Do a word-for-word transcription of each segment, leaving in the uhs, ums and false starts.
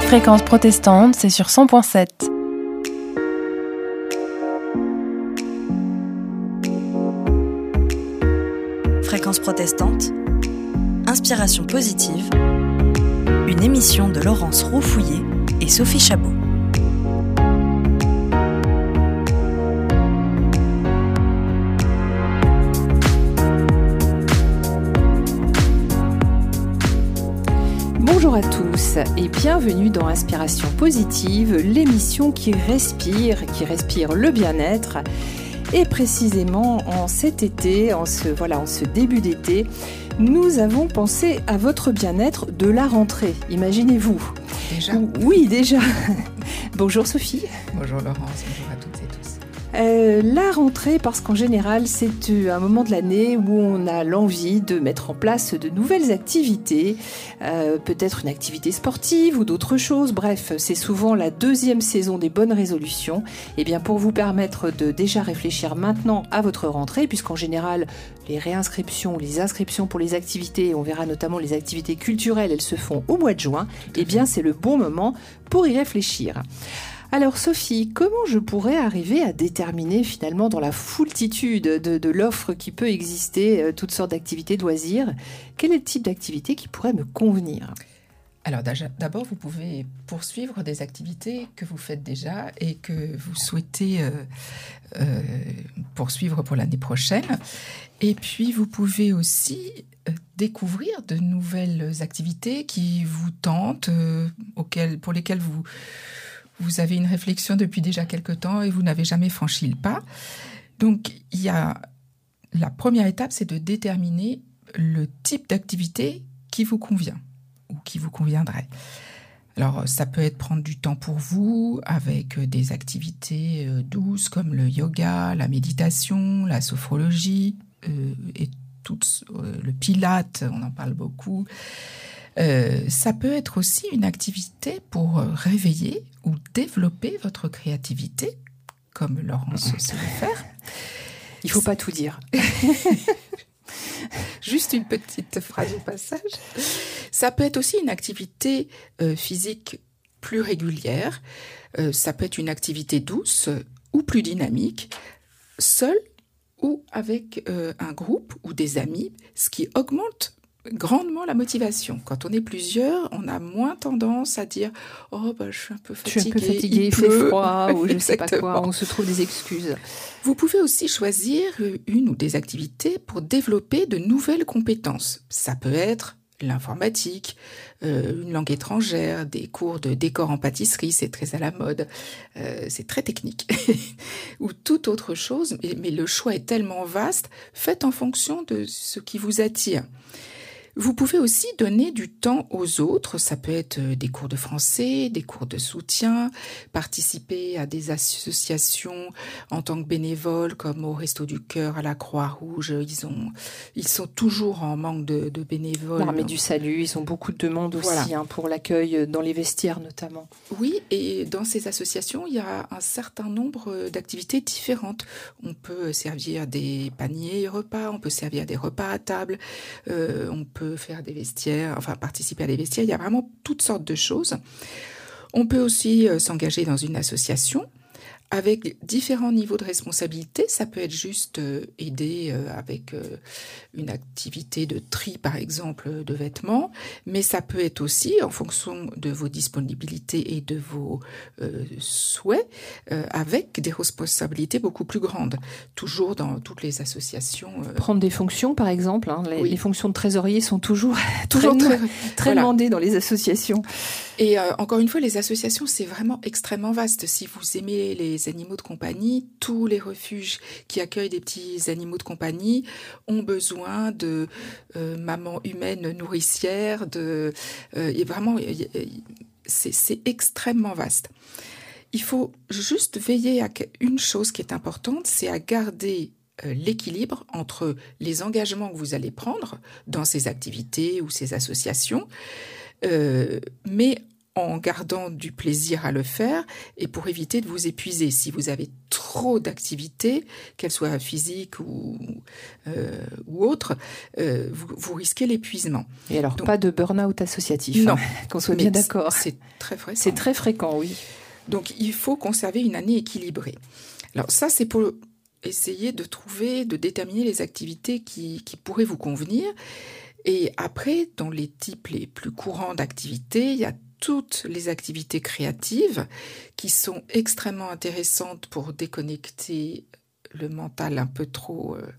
Fréquence protestante, c'est sur cent point sept. Fréquence protestante, inspiration positive, une émission de Laurence Roux-Fouillé et Sophie Chabot. Bonjour à tous et bienvenue dans Inspiration Positive, l'émission qui respire, qui respire le bien-être. Et précisément en cet été, en ce, voilà, en ce début d'été, nous avons pensé à votre bien-être de la rentrée. Imaginez-vous. Déjà ? Oui, déjà. Bonjour Sophie. Bonjour Laurence, bonjour à toutes et tous. Euh, la rentrée, parce qu'en général, c'est un moment de l'année où on a l'envie de mettre en place de nouvelles activités, euh, peut-être une activité sportive ou d'autres choses. Bref, c'est souvent la deuxième saison des bonnes résolutions. Et bien, pour vous permettre de déjà réfléchir maintenant à votre rentrée, puisqu'en général, les réinscriptions, les inscriptions pour les activités, on verra notamment les activités culturelles, elles se font au mois de juin. Et bien, c'est le bon moment pour y réfléchir. Alors Sophie, comment je pourrais arriver à déterminer finalement dans la foultitude de, de l'offre qui peut exister, euh, toutes sortes d'activités de loisirs, quel est le type d'activité qui pourrait me convenir ? Alors d'abord, vous pouvez poursuivre des activités que vous faites déjà et que vous souhaitez euh, euh, poursuivre pour l'année prochaine. Et puis vous pouvez aussi euh, découvrir de nouvelles activités qui vous tentent, euh, auxquelles, pour lesquelles vous... Vous avez une réflexion depuis déjà quelque temps et vous n'avez jamais franchi le pas. Donc, il y a la première étape, c'est de déterminer le type d'activité qui vous convient ou qui vous conviendrait. Alors, ça peut être prendre du temps pour vous avec des activités douces comme le yoga, la méditation, la sophrologie euh, et tout euh, le pilate, on en parle beaucoup. Euh, ça peut être aussi une activité pour réveiller ou développer votre créativité, comme Laurence sait le faire. Il ne faut pas tout dire. Juste une petite phrase au passage. Ça peut être aussi une activité euh, physique plus régulière. Euh, ça peut être une activité douce ou plus dynamique, seule ou avec euh, un groupe ou des amis, ce qui augmente grandement la motivation. Quand on est plusieurs, on a moins tendance à dire « Oh, bah, je suis un peu fatiguée, je suis un peu fatiguée, il fait froid » ou je ne sais pas quoi, on se trouve des excuses. Vous pouvez aussi choisir une ou des activités pour développer de nouvelles compétences. Ça peut être l'informatique, euh, une langue étrangère, des cours de décor en pâtisserie, c'est très à la mode, euh, c'est très technique, ou toute autre chose, mais, mais le choix est tellement vaste, faites en fonction de ce qui vous attire. Vous pouvez aussi donner du temps aux autres, ça peut être des cours de français, des cours de soutien, participer à des associations en tant que bénévole comme au Resto du Cœur, à la Croix-Rouge, ils, ont, ils sont toujours en manque de, de bénévoles. L'Armée du Salut, ils ont beaucoup de demandes aussi voilà. hein, pour l'accueil dans les vestiaires notamment. Oui, et dans ces associations, il y a un certain nombre d'activités différentes. On peut servir des paniers repas, on peut servir des repas à table, euh, on peut faire des vestiaires, enfin participer à des vestiaires, il y a vraiment toutes sortes de choses. On peut aussi euh, s'engager dans une association avec différents niveaux de responsabilité. Ça peut être juste euh, aider euh, avec euh, une activité de tri, par exemple, de vêtements, mais ça peut être aussi, en fonction de vos disponibilités et de vos euh, souhaits, euh, avec des responsabilités beaucoup plus grandes, toujours dans toutes les associations. Euh... Prendre des fonctions, par exemple, hein, les, oui. les fonctions de trésorier sont toujours, toujours très, très, très voilà. demandées dans les associations. Et euh, encore une fois, les associations, c'est vraiment extrêmement vaste. Si vous aimez les animaux de compagnie, tous les refuges qui accueillent des petits animaux de compagnie ont besoin de euh, mamans humaines nourricières. De, euh, et vraiment, c'est, c'est extrêmement vaste. Il faut juste veiller à une chose qui est importante, c'est à garder euh, l'équilibre entre les engagements que vous allez prendre dans ces activités ou ces associations, euh, mais en gardant du plaisir à le faire et pour éviter de vous épuiser. Si vous avez trop d'activités, qu'elles soient physiques ou, euh, ou autres, euh, vous, vous risquez l'épuisement. Et alors, Donc, pas de burn-out associatif, non, hein, qu'on soit bien d'accord. C'est très fréquent. C'est très fréquent, oui. Donc, il faut conserver une année équilibrée. Alors ça, c'est pour essayer de trouver, de déterminer les activités qui, qui pourraient vous convenir. Et après, dans les types les plus courants d'activités, il y a toutes les activités créatives qui sont extrêmement intéressantes pour déconnecter le mental un peu trop euh,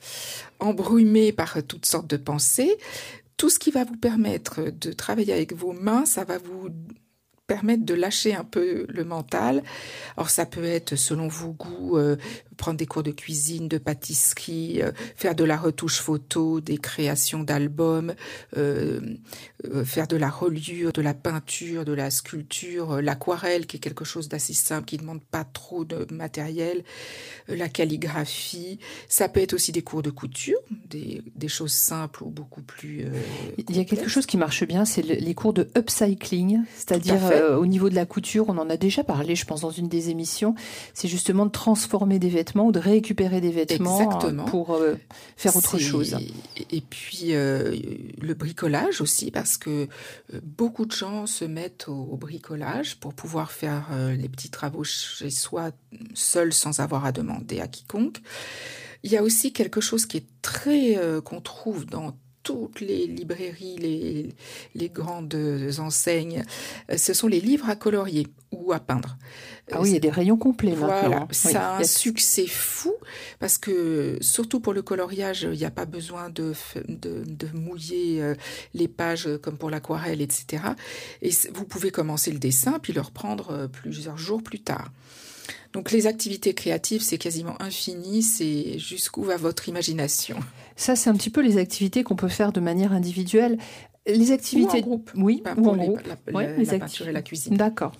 embrumé par toutes sortes de pensées. Tout ce qui va vous permettre de travailler avec vos mains, ça va vous permettre de lâcher un peu le mental. Alors ça peut être, selon vos goûts, euh, prendre des cours de cuisine, de pâtisserie, euh, faire de la retouche photo, des créations d'albums, euh, euh, faire de la reliure, de la peinture, de la sculpture, euh, l'aquarelle qui est quelque chose d'assez simple, qui ne demande pas trop de matériel, euh, la calligraphie. Ça peut être aussi des cours de couture, des, des choses simples ou beaucoup plus euh, Il y a quelque chose qui marche bien, c'est le, les cours de upcycling, c'est-à-dire euh, au niveau de la couture, on en a déjà parlé, je pense, dans une des émissions, c'est justement de transformer des vêtements ou de récupérer des vêtements Exactement. pour euh, faire autre c'est... chose. Et puis euh, le bricolage aussi, parce que euh, beaucoup de gens se mettent au, au bricolage pour pouvoir faire euh, les petits travaux chez soi, seuls, sans avoir à demander à quiconque. Il y a aussi quelque chose qui est très euh, qu'on trouve dans toutes les librairies, les, les grandes enseignes, ce sont les livres à colorier ou à peindre. Ah oui, il y a des rayons complets voilà, maintenant. Ça oui, a un a... succès fou parce que, surtout pour le coloriage, il n'y a pas besoin de, de, de mouiller les pages comme pour l'aquarelle, et cetera. Et vous pouvez commencer le dessin puis le reprendre plusieurs jours plus tard. Donc les activités créatives, c'est quasiment infini, c'est jusqu'où va votre imagination. Ça, c'est un petit peu les activités qu'on peut faire de manière individuelle. Les activités... Ou en groupe. Oui, enfin, ou en les, groupe. La, oui, la, les la acti... peinture et la cuisine. D'accord.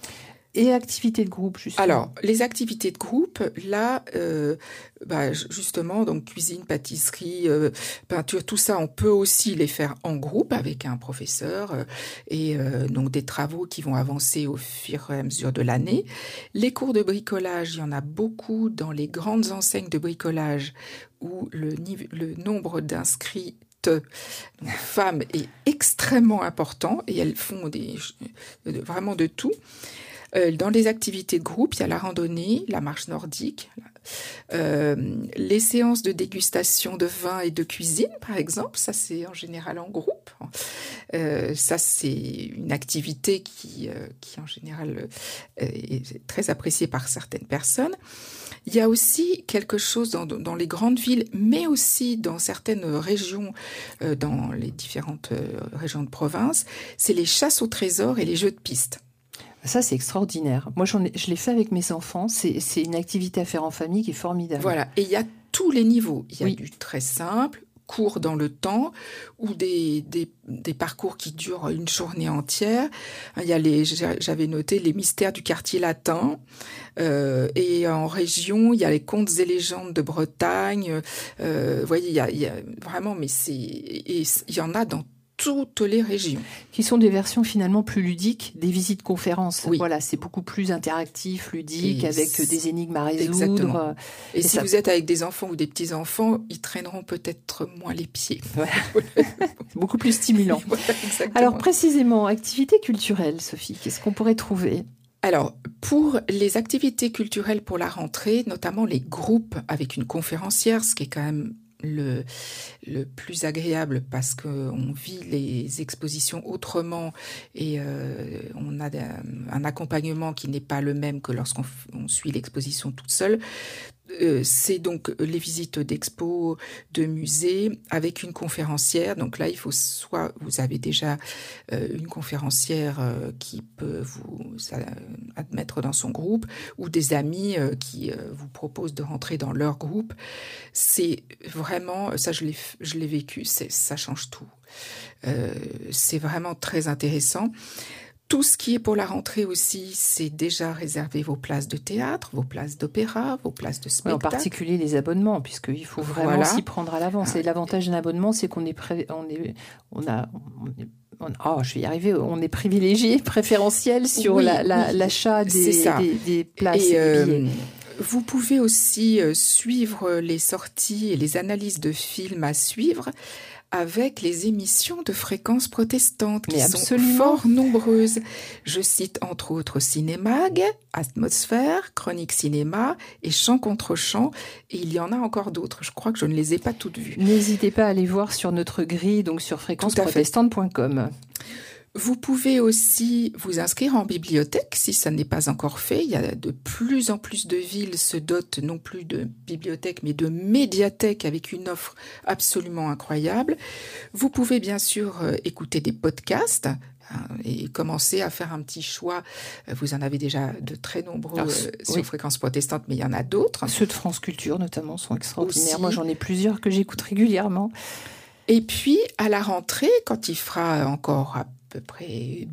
Et activités de groupe, justement. Alors, les activités de groupe, là, euh, bah, justement, donc cuisine, pâtisserie, euh, peinture, tout ça, on peut aussi les faire en groupe avec un professeur euh, et euh, donc des travaux qui vont avancer au fur et à mesure de l'année. Les cours de bricolage, il y en a beaucoup dans les grandes enseignes de bricolage où le, niveau, le nombre d'inscrits femmes est extrêmement important et elles font des, vraiment de tout. Dans les activités de groupe, il y a la randonnée, la marche nordique, euh, les séances de dégustation de vin et de cuisine, par exemple. Ça, c'est en général en groupe. Euh, ça, c'est une activité qui, euh, qui en général, euh, est très appréciée par certaines personnes. Il y a aussi quelque chose dans, dans les grandes villes, mais aussi dans certaines régions, euh, dans les différentes euh, régions de province, c'est les chasses au trésor et les jeux de piste. Ça, c'est extraordinaire. Moi, j'en ai, je l'ai fait avec mes enfants. C'est, c'est une activité à faire en famille qui est formidable. Voilà. Et il y a tous les niveaux. Il y a oui. du très simple, court dans le temps, ou des, des, des parcours qui durent une journée entière. Il y a les, j'avais noté les mystères du quartier latin. Euh, et en région, il y a les contes et légendes de Bretagne. Euh, vous voyez, il y a, il y a vraiment, mais c'est, et il y en a dans toutes les régions. Qui sont des versions finalement plus ludiques des visites conférences. Oui. Voilà, c'est beaucoup plus interactif, ludique, et avec c'est... des énigmes à résoudre. Exactement. Et, et si ça... vous êtes avec des enfants ou des petits-enfants, ils traîneront peut-être moins les pieds. Voilà. Beaucoup plus stimulant. Voilà, exactement. Alors précisément, activité culturelle, Sophie, qu'est-ce qu'on pourrait trouver ? Alors, pour les activités culturelles pour la rentrée, notamment les groupes avec une conférencière, ce qui est quand même Le, le plus agréable parce qu'on vit les expositions autrement et euh, on a un accompagnement qui n'est pas le même que lorsqu'on on suit l'exposition toute seule. Euh, c'est donc les visites d'expos, de musées avec une conférencière. Donc là, il faut soit vous avez déjà euh, une conférencière euh, qui peut vous euh, admettre dans son groupe ou des amis euh, qui euh, vous proposent de rentrer dans leur groupe. C'est vraiment, ça je l'ai, je l'ai vécu, c'est, ça change tout. Euh, c'est vraiment très intéressant. Tout ce qui est pour la rentrée aussi, c'est déjà réserver vos places de théâtre, vos places d'opéra, vos places de spectacle. Oui, en particulier les abonnements, puisqu'il faut vraiment voilà. s'y prendre à l'avance. Et l'avantage d'un abonnement, c'est qu'on est prêt, on est, on a, on est Oh, je vais y arriver. On est privilégié, préférentiel sur oui, la, la, oui, l'achat des, des, des places et, et euh, des billets. Vous pouvez aussi suivre les sorties et les analyses de films à suivre avec les émissions de Fréquence Protestante qui Mais sont absolument. fort nombreuses. Je cite entre autres Cinémag, Atmosphère, Chronique Cinéma et Chant contre Chant. Et il y en a encore d'autres. Je crois que je ne les ai pas toutes vues. N'hésitez pas à aller voir sur notre grille, donc sur fréquence protestante point com. Vous pouvez aussi vous inscrire en bibliothèque si ça n'est pas encore fait. Il y a de plus en plus de villes se dotent non plus de bibliothèques mais de médiathèques avec une offre absolument incroyable. Vous pouvez bien sûr écouter des podcasts et commencer à faire un petit choix. Vous en avez déjà de très nombreux Alors, sur oui. Fréquence Protestante, mais il y en a d'autres. Ceux de France Culture notamment sont extraordinaires. Aussi. Moi j'en ai plusieurs que j'écoute régulièrement. Et puis à la rentrée, quand il fera encore à peu près